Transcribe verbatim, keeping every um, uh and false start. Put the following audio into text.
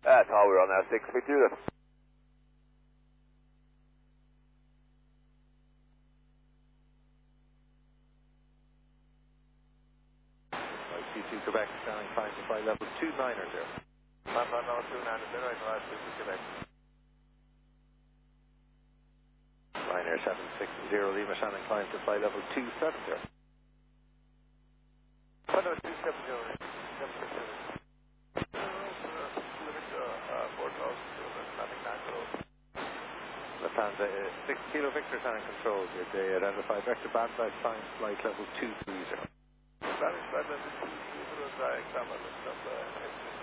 That's how we're on now, six feet two. C two Quebec, standing climb to flight level two niner zero. I'm not now two niner zero, I'm not C two Quebec. Ryanair seven six zero Lima, standing climb to flight level two seven zero. Flight level two seven zero, seven six zero. four thousand two hundred, landing nine zero. Lufthansa uh, six Kilo Victor standing control. They identify vector band by climb flight level two three zero. Spanish flight level two three zero, example,